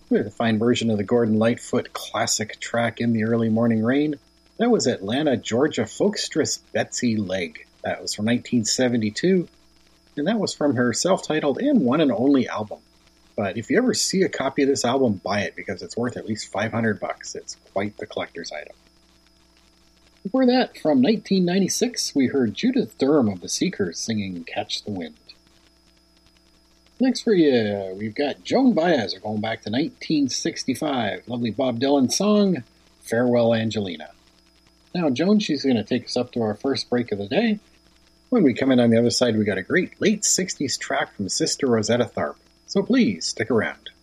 We had a fine version of the Gordon Lightfoot classic track In the Early Morning Rain. That was Atlanta, Georgia folkstress Betsy Legg. That was from 1972, and that was from her self-titled and one and only album. But if you ever see a copy of this album, buy it because it's worth at least $500. It's quite the collector's item. Before that, from 1996, we heard Judith Durham of the Seekers singing Catch the Wind. Next for you, we've got Joan Baez. We're going back to 1965. Lovely Bob Dylan song, Farewell Angelina. Now, Joan, she's going to take us up to our first break of the day. When we come in on the other side, we got a great late 60s track from Sister Rosetta Tharpe. So please, stick around.